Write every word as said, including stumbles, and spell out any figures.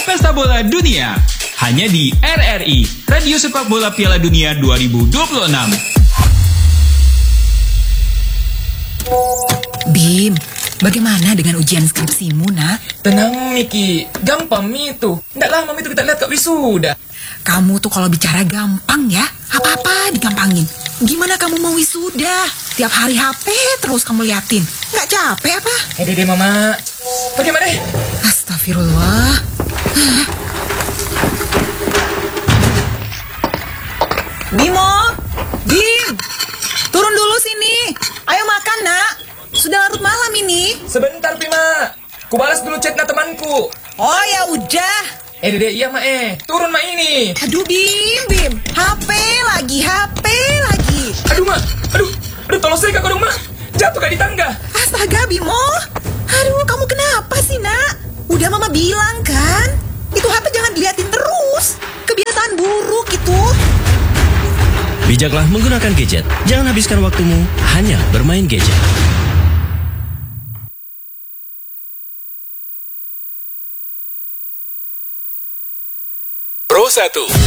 Pesta Bola Dunia. Hanya di R R I, Radio Sepak Bola Piala Dunia dua ribu dua puluh enam. Bim, bagaimana dengan ujian skripsimu, nak? Tenang, Miki. Gampang, Mi itu. Nggak lama, Mi itu kita lihat kak wisuda. Kamu tuh kalau bicara gampang ya, apa-apa digampangin. Gimana kamu mau wisuda? Tiap hari H P terus kamu liatin. Nggak capek apa? Eh, dede, Mama. Bagaimana? Astagfirullah. Hah? Bimo, Bim, turun dulu sini. Ayo makan, nak. Sudah larut malam ini. Sebentar, Pima. Ku balas dulu chatnya temanku. Oh ya udah. Eh, dede, iya, Ma. Eh. Turun, Ma, ini. Aduh, Bim, Bim. H P lagi, H P lagi. Aduh, Ma. Aduh. Aduh, tolong saya, Kak, dong, Ma. Jatuh, Kak, di tangga. Astaga, Bimo. Aduh, kamu kenapa sih, nak? Udah Mama bilang kan, itu H P jangan diliatin terus. Kebiasaan buruk itu. Bijaklah menggunakan gadget. Jangan habiskan waktumu hanya bermain gadget. Pro satu